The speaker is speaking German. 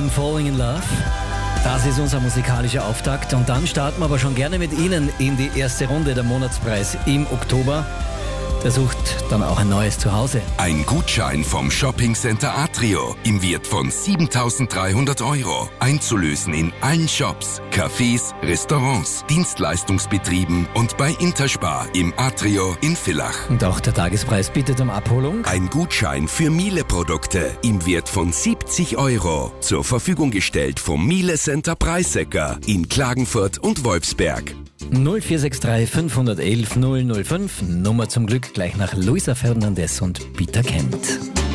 I'm Falling in Love. Das ist unser musikalischer Auftakt und dann starten wir aber schon gerne mit Ihnen in die erste Runde der Monatspreis im Oktober. Der sucht dann auch ein neues Zuhause. Ein Gutschein vom Shoppingcenter Atrio im Wert von 7.300 €. Einzulösen in allen Shops, Cafés, Restaurants, Dienstleistungsbetrieben und bei Interspar im Atrio in Villach. Und auch der Tagespreis bittet um Abholung. Ein Gutschein für Miele-Produkte im Wert von 70 €. Zur Verfügung gestellt vom Miele Center Preissecker in Klagenfurt und Wolfsberg. 0463 511 005. Nummer zum Glück gleich nach Luisa Fernandez und Peter Kent.